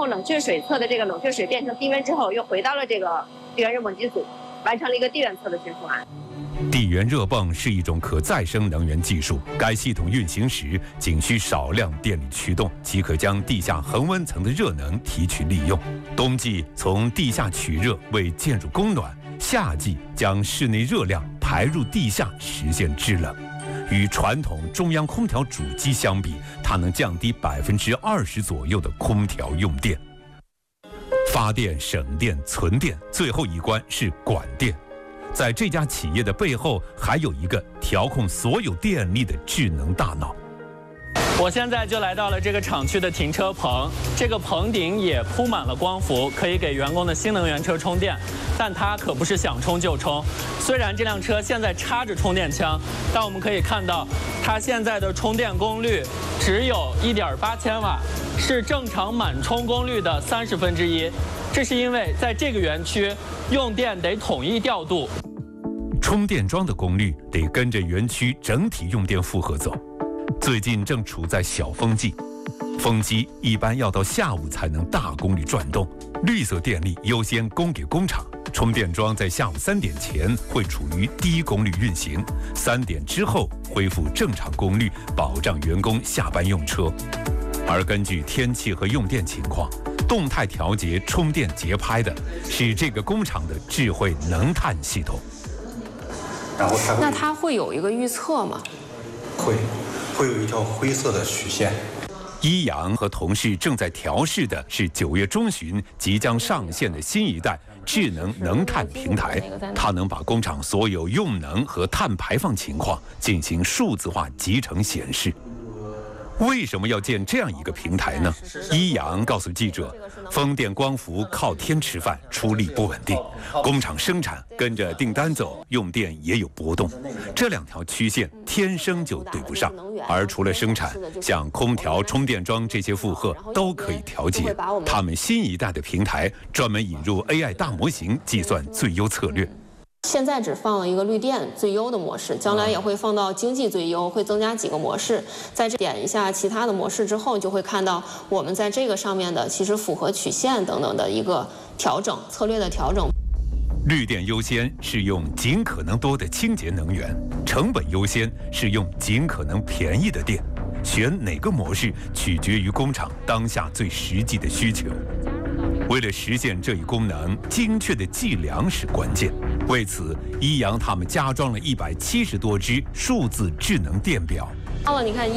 后冷却水侧的这个冷却水变成低温之后，又回到了这个地缘热泵机组，完成了一个地缘侧的循环。 地缘热泵是一种可再生能源技术，该系统运行时仅需少量电力驱动，即可将地下恒温层的热能提取利用。冬季从地下取热为建筑供暖，夏季将室内热量排入地下实现制冷。与传统中央空调主机相比，它能降低20%左右的空调用电。发电、省电、存电，最后一关是管电。在这家企业的背后，还有一个调控所有电力的智能大脑。 我现在就来到了这个厂区的停车棚，这个棚顶也铺满了光伏，可以给员工的新能源车充电。但它可不是想充就充，虽然这辆车现在插着充电枪，但我们可以看到，它现在的充电功率只有1.8千瓦，是正常满充功率的1/30。这是因为在这个园区，用电得统一调度， 充电桩的功率得跟着园区整体用电负荷走。最近正处在小风季，风机一般要到下午才能大功率转动，绿色电力优先供给工厂。充电桩在下午3点前会处于低功率运行，3点之后恢复正常功率，保障员工下班用车。而根据天气和用电情况，动态调节充电节拍的是这个工厂的智慧能碳系统。 然后那它会有一个预测吗？ 会有一条灰色的曲线。 一阳和同事正在调试的是9月中旬即将上线的新一代智能能碳平台，它能把工厂所有用能和碳排放情况进行数字化集成显示。为什么要建这样一个平台呢？一阳告诉记者，风电光伏靠天吃饭，出力不稳定，工厂生产跟着订单走，用电也有波动，这2条曲线天生就对不上。而除了生产，像空调、充电桩这些负荷都可以调节。他们新一代的平台专门引入 AI 大模型，计算最优策略。 现在只放了一个绿电最优的模式，将来也会放到经济最优，会增加几个模式。在这点一下其他的模式之后，就会看到我们在这个上面的其实符合曲线等等的一个调整，策略的调整。 绿电优先是用尽可能多的清洁能源，成本优先是用尽可能便宜的电。选哪个模式取决于工厂当下最实际的需求。为了实现这一功能，精确的计量是关键。为此，一阳他们加装了170多只数字智能电表。 你看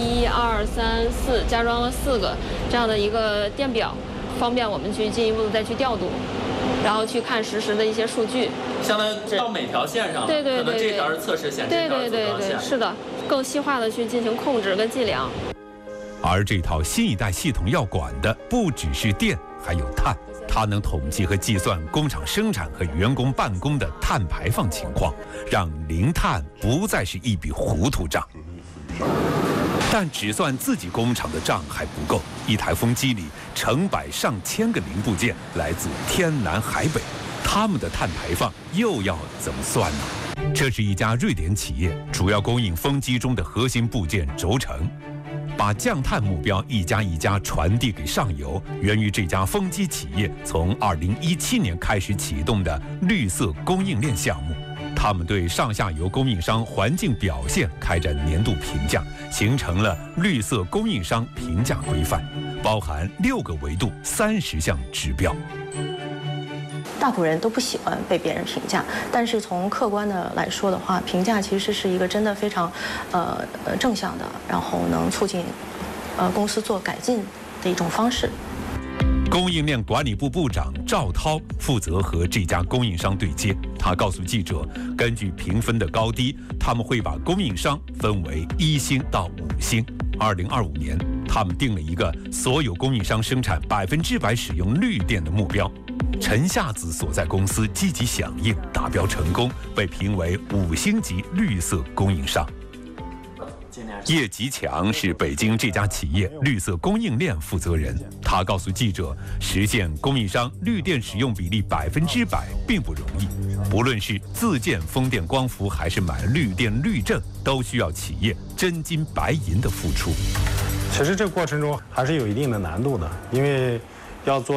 1、2、3、4，加装了4个这样的一个电表，方便我们去进一步的再去调度，然后去看实时的一些数据。 相当于到每条线上了， 对， 可能这条是测试线，这条是测量线。 是的，更细化的去进行控制跟计量。 而这套新一代系统要管的不只是电，还有碳。它能统计和计算工厂生产和员工办公的碳排放情况，让零碳不再是一笔糊涂账。但只算自己工厂的账还不够，一台风机里成百上千个零部件来自天南海北，他们的碳排放又要怎么算呢？这是一家瑞典企业，主要供应风机中的核心部件轴承。把降碳目标一家一家传递给上游，源于这家风机企业从2017年开始启动的绿色供应链项目。他们对上下游供应商环境表现开展年度评价，形成了绿色供应商评价规范，包含6个维度、30项指标。 大部分人都不喜欢被别人评价，但是从客观的来说的话，评价其实是一个真的非常正向的，然后能促进公司做改进的一种方式。 供应链管理部部长赵涛负责和这家供应商对接，他告诉记者，根据评分的高低，他们会把供应商分为1星到5星。2025年，他们定了一个所有供应商生产100%使用绿电的目标。陈夏子所在公司积极响应，达标成功，被评为5星级绿色供应商。叶吉强是北京这家企业绿色供应链负责人，他告诉记者，实现供应商绿电使用比例100%并不容易，不论是自建风电光伏还是买绿电绿证，都需要企业真金白银的付出。 其实这过程中还是有一定的难度的，因为要做